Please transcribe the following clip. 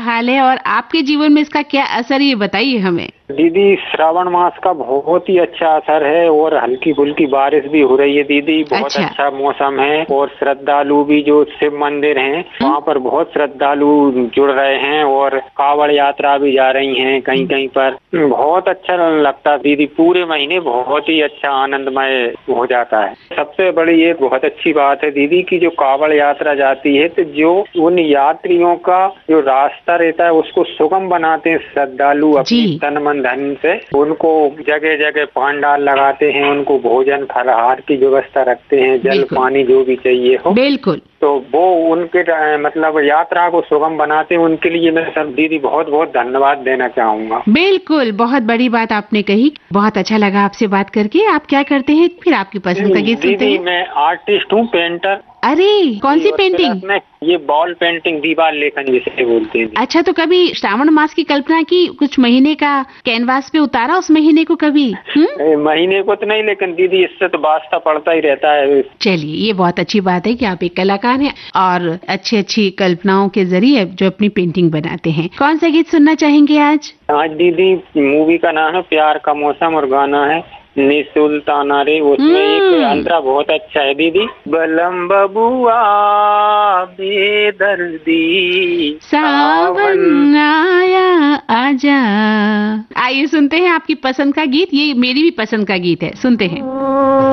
हाल है और आपके जीवन में इसका क्या असर है, ये बताइए हमें। दीदी श्रावण मास का बहुत ही अच्छा असर है और हल्की फुल्की बारिश भी हो रही है दीदी। बहुत अच्छा मौसम है और श्रद्धालु भी जो शिव मंदिर हैं वहाँ पर बहुत श्रद्धालु जुड़ रहे हैं और कावड़ यात्रा भी जा रही हैं कहीं कहीं पर। बहुत अच्छा लगता है दीदी, पूरे महीने बहुत ही अच्छा आनंदमय हो जाता है। सबसे बड़ी ये बहुत अच्छी बात है दीदी की जो कावड़ यात्रा जाती है तो जो उन यात्रियों का जो रास्ता रहता है उसको सुगम बनाते हैं श्रद्धालु अपनी तन मन धन से। उनको जगह जगह पंडाल लगाते हैं, उनको भोजन फलाहार की व्यवस्था रखते हैं, जल पानी जो भी चाहिए हो। बिल्कुल। तो वो उनके मतलब यात्रा को सुगम बनाते हैं। उनके लिए मैं सब दीदी बहुत बहुत धन्यवाद देना चाहूँगा। बिल्कुल, बहुत बड़ी बात आपने कही। बहुत अच्छा लगा आपसे बात करके। आप क्या करते हैं फिर, आपकी पसंद का गीत सुनते हैं? दीदी मैं आर्टिस्ट हूँ, पेंटर। अरे कौन सी पेंटिंग? मैं ये बॉल पेंटिंग, दीवार लेखन जिसे बोलते हैं। अच्छा, तो कभी श्रावण मास की कल्पना की, कुछ महीने का कैनवास पे उतारा उस महीने को कभी? महीने को तो नहीं, लेकिन दीदी इससे तो वास्ता पड़ता ही रहता है। चलिए, ये बहुत अच्छी बात है कि आप एक कलाकार हैं और अच्छी अच्छी कल्पनाओं के जरिए जो अपनी पेंटिंग बनाते हैं। कौन सा गीत सुनना चाहेंगे आज? आज दीदी मूवी का नाम है प्यार का मौसम और गाना है नी सुल्ताना रे। उसमें एक अंतरा बहुत अच्छा है दीदी। बलम बबुआ बेदर्दी सावन आया आजा। आइए सुनते हैं आपकी पसंद का गीत। ये मेरी भी पसंद का गीत है, सुनते हैं।